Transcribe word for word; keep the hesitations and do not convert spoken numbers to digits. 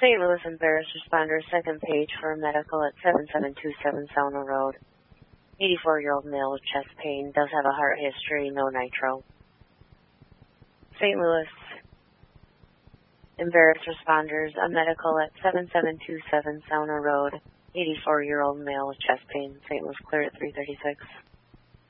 Saint Louis embarrassed responder, second page for medical at seven seven two seven Sauna Road. eighty-four-year-old male with chest pain, does have a heart history, no nitro. Saint Louis embarrassed responders, a medical at seven seven two seven Sauna Road. eighty-four-year-old male with chest pain, Saint Louis cleared at three thirty-six.